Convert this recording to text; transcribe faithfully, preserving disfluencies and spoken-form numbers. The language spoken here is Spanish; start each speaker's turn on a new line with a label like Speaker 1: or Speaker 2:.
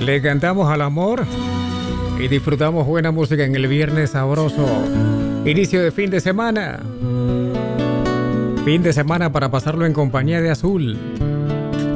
Speaker 1: Le cantamos al amor y disfrutamos buena música en el viernes sabroso. Inicio de fin de semana. Fin de semana para pasarlo en compañía de Azul.